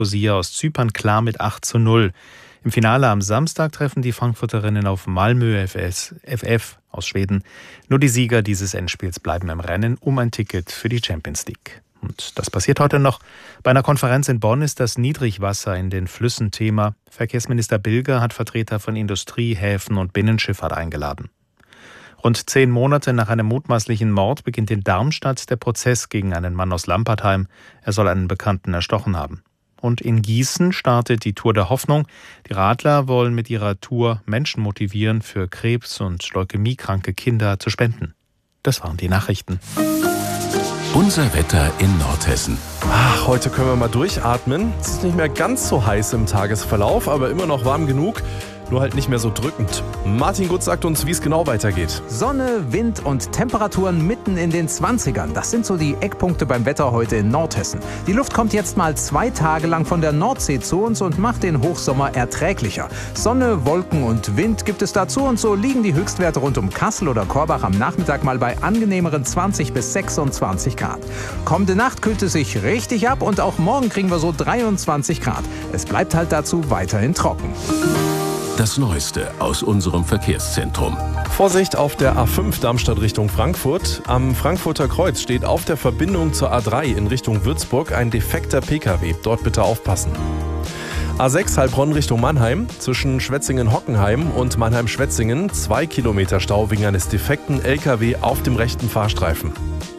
Nicosia aus Zypern klar mit 8:0. Im Finale am Samstag treffen die Frankfurterinnen auf Malmö FF aus Schweden. Nur die Sieger dieses Endspiels bleiben im Rennen um ein Ticket für die Champions League. Und das passiert heute noch. Bei einer Konferenz in Bonn ist das Niedrigwasser in den Flüssen Thema. Verkehrsminister Bilger hat Vertreter von Industrie, Häfen und Binnenschifffahrt eingeladen. Rund 10 Monate nach einem mutmaßlichen Mord beginnt in Darmstadt der Prozess gegen einen Mann aus Lampertheim. Er soll einen Bekannten erstochen haben. Und in Gießen startet die Tour der Hoffnung. Die Radler wollen mit ihrer Tour Menschen motivieren, für Krebs- und leukämiekranke Kinder zu spenden. Das waren die Nachrichten. Unser Wetter in Nordhessen. Heute können wir mal durchatmen. Es ist nicht mehr ganz so heiß im Tagesverlauf, aber immer noch warm genug. Nur halt nicht mehr so drückend. Martin Gutz sagt uns, wie es genau weitergeht. Sonne, Wind und Temperaturen mitten in den 20ern. Das sind so die Eckpunkte beim Wetter heute in Nordhessen. Die Luft kommt jetzt mal 2 Tage lang von der Nordsee zu uns und macht den Hochsommer erträglicher. Sonne, Wolken und Wind gibt es dazu und so liegen die Höchstwerte rund um Kassel oder Korbach am Nachmittag mal bei angenehmeren 20 bis 26 Grad. Kommende Nacht kühlt es sich richtig ab und auch morgen kriegen wir so 23 Grad. Es bleibt halt dazu weiterhin trocken. Das Neueste aus unserem Verkehrszentrum. Vorsicht auf der A5 Darmstadt Richtung Frankfurt. Am Frankfurter Kreuz steht auf der Verbindung zur A3 in Richtung Würzburg ein defekter Pkw. Dort bitte aufpassen. A6 Heilbronn Richtung Mannheim. Zwischen Schwetzingen-Hockenheim und Mannheim-Schwetzingen 2 Kilometer Stau wegen eines defekten Lkw auf dem rechten Fahrstreifen.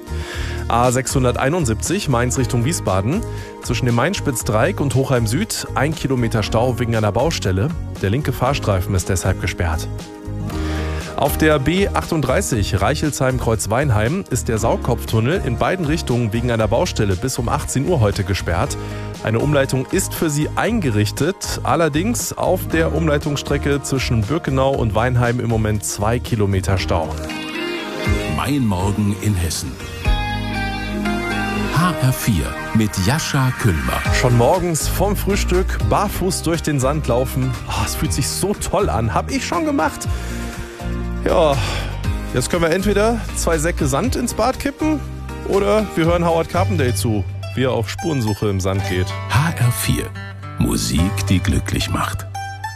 A671 Mainz Richtung Wiesbaden. Zwischen dem Mainspitzdreieck und Hochheim Süd 1 Kilometer Stau wegen einer Baustelle. Der linke Fahrstreifen ist deshalb gesperrt. Auf der B38 Reichelsheim-Kreuzweinheim ist der Saugkopftunnel in beiden Richtungen wegen einer Baustelle bis um 18 Uhr heute gesperrt. Eine Umleitung ist für Sie eingerichtet, allerdings auf der Umleitungsstrecke zwischen Birkenau und Weinheim im Moment 2 Kilometer Stau. Mein Morgen in Hessen. HR4 mit Jascha Küllmer. Schon morgens vorm Frühstück barfuß durch den Sand laufen. Es fühlt sich so toll an. Hab ich schon gemacht. Ja, jetzt können wir entweder 2 Säcke Sand ins Bad kippen oder wir hören Howard Carpendale zu, wie er auf Spurensuche im Sand geht. HR4. Musik, die glücklich macht.